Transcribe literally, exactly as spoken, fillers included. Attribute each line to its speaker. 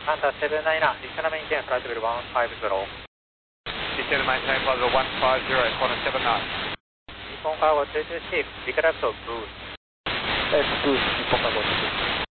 Speaker 1: Panda seven nine nine, descend maintain flight level one five zero.
Speaker 2: Descend maintain flight level one five zero, corner seven nine.
Speaker 1: Nippon Cargo two two six, declare to boost.
Speaker 3: That's boost, Nippon Cargo two two six.